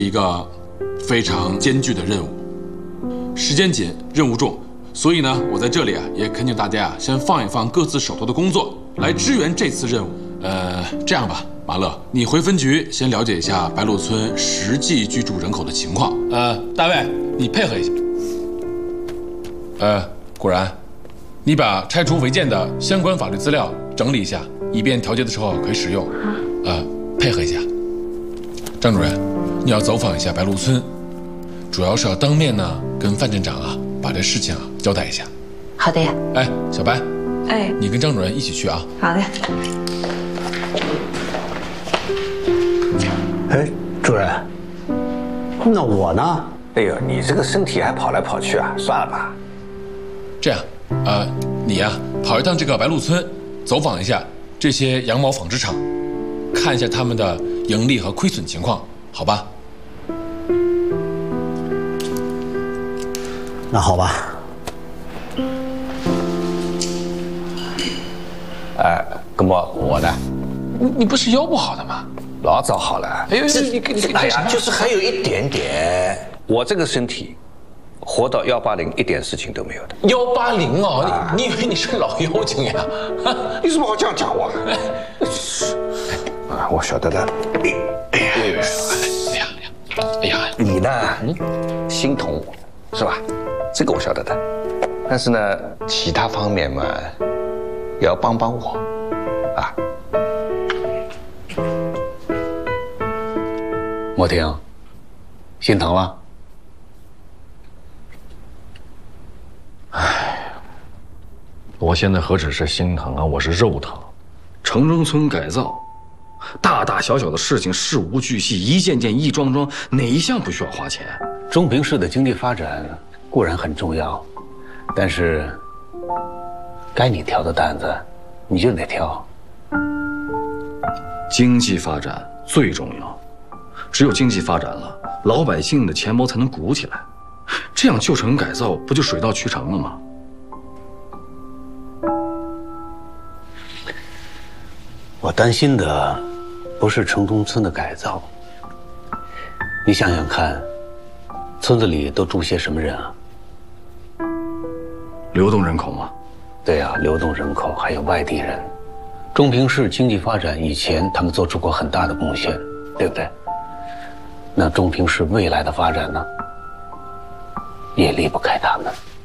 一个非常艰巨的任务，时间紧，任务重，所以呢，我在这里啊，也恳请大家啊，先放一放各自手头的工作，来支援这次任务。这样吧，马乐，你回分局先了解一下白鹿村实际居住人口的情况。大卫，你配合一下。果然，你把拆除违建的相关法律资料整理一下，以便调解的时候可以使用。配合一下。张主任，你要走访一下白鹿村，主要是要当面呢跟范镇长啊把这事情啊交代一下。 好的呀。 哎，小白， 哎， 你跟张主任一起去啊。 好的。 哎，主任，那我呢？ 哎呦，你这个身体还跑来跑去啊，算了吧。 这样，你呀跑一趟这个白鹿村，走访一下这些羊毛纺织厂，看一下他们的盈利和亏损情况，好吧？ 那好吧。 哥们，我呢？ 你不是腰不好的吗？ 老早好了。 哎呦，你哎呀，就是还有一点点。我这个身体，活到180，一点事情都没有的。 180哦，你以为你是老妖精呀？ 有什么好这样讲我？我晓得的。 哎呀， 你呢？心疼我，是吧？这个我晓得的。但是呢，其他方面嘛，也要帮帮我，啊。莫婷，心疼了？ 我现在何止是心疼啊，我是肉疼。城中村改造，大大小小的事情事无巨细，一件件一桩桩，哪一项不需要花钱？ 中平市的经济发展固然很重要，但是该你挑的担子，你就得挑。 经济发展最重要，只有经济发展了，老百姓的钱包才能鼓起来，这样旧城改造不就水到渠成了吗？ 我担心的不是城中村的改造，你想想看，村子里都住些什么人啊？ 流动人口吗？ 对呀，流动人口还有外地人。中平市经济发展以前，他们做出过很大的贡献，对不对？那中平市未来的发展呢，也离不开他们。